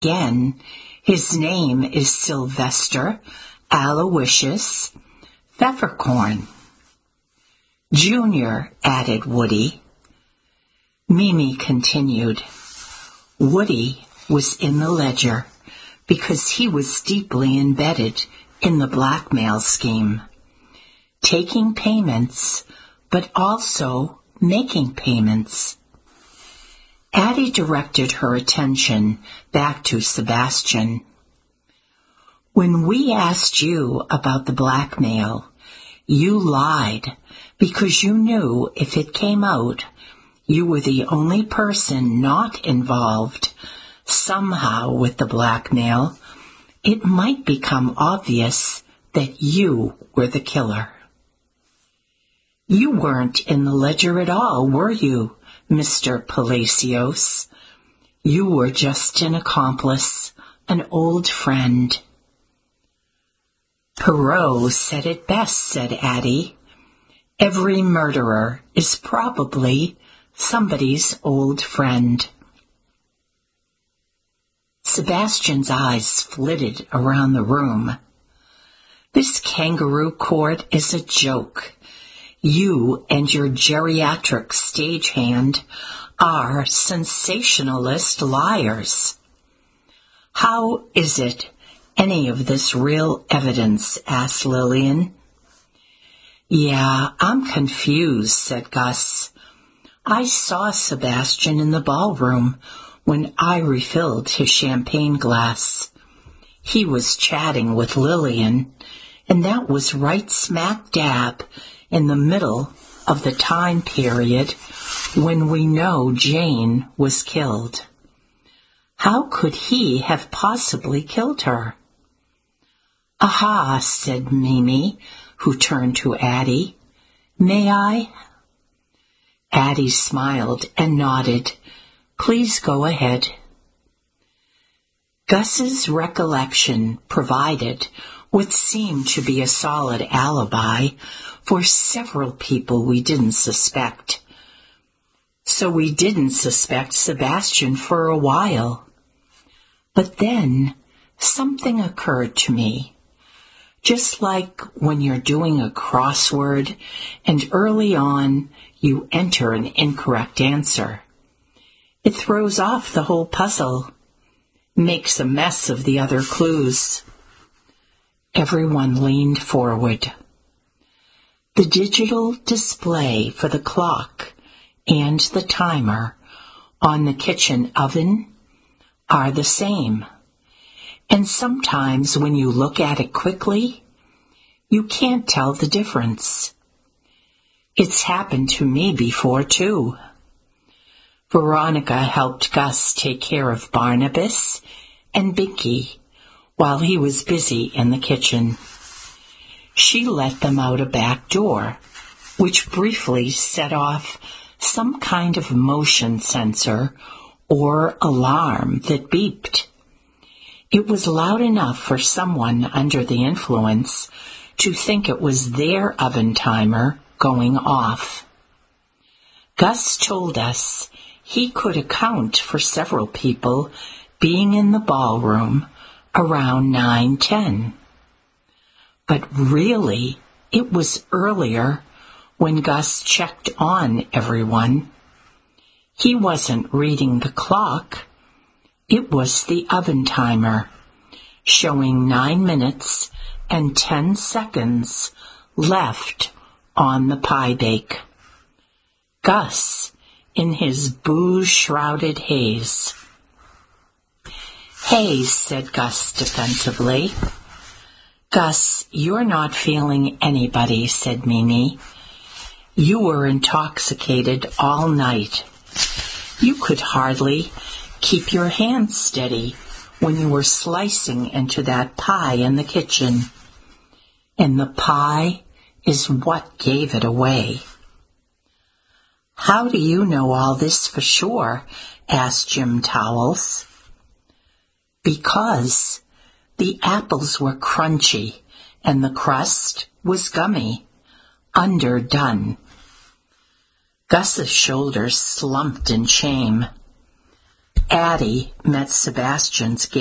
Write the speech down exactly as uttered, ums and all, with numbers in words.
Again, his name is Sylvester Aloysius Pfeffercorn. Junior, added Woody. Mimi continued. Woody was in the ledger because he was deeply embedded in the blackmail scheme, taking payments, but also making payments. Addie directed her attention back to Sebastian. When we asked you about the blackmail, you lied because you knew if it came out, you were the only person not involved. Somehow with the blackmail, it might become obvious that you were the killer. You weren't in the ledger at all, were you, Mister Palacios? You were just an accomplice, an old friend. Perot said it best, said Addie. Every murderer is probably somebody's old friend. Sebastian's eyes flitted around the room. This kangaroo court is a joke. You and your geriatric stagehand are sensationalist liars. How is it any of this real evidence? Asked Lillian. Yeah, I'm confused, said Gus. I saw Sebastian in the ballroom when I refilled his champagne glass. He was chatting with Lillian, and that was right smack dab in the middle of the time period when we know Jane was killed. How could he have possibly killed her? Aha, said Mimi, who turned to Addie. May I? Addie smiled and nodded. Please go ahead. Gus's recollection provided what seemed to be a solid alibi for several people we didn't suspect. So we didn't suspect Sebastian for a while. But then something occurred to me. Just like when you're doing a crossword and early on you enter an incorrect answer. It throws off the whole puzzle, makes a mess of the other clues. Everyone leaned forward. The digital display for the clock and the timer on the kitchen oven are the same. And sometimes when you look at it quickly, you can't tell the difference. It's happened to me before, too. Veronica helped Gus take care of Barnabas and Binky while he was busy in the kitchen. She let them out a back door, which briefly set off some kind of motion sensor or alarm that beeped. It was loud enough for someone under the influence to think it was their oven timer going off. Gus told us he could account for several people being in the ballroom around nine ten. But really, it was earlier when Gus checked on everyone. He wasn't reading the clock. It was the oven timer, showing nine minutes and ten seconds left on the pie bake. Gus, in his booze-shrouded haze. Haze, said Gus defensively. Gus, you're not feeling anybody, said Mimi. You were intoxicated all night. You could hardly keep your hands steady when you were slicing into that pie in the kitchen. And the pie is what gave it away. How do you know all this for sure? Asked Jim Towles. Because the apples were crunchy and the crust was gummy, underdone. Gus's shoulders slumped in shame. Addie met Sebastian's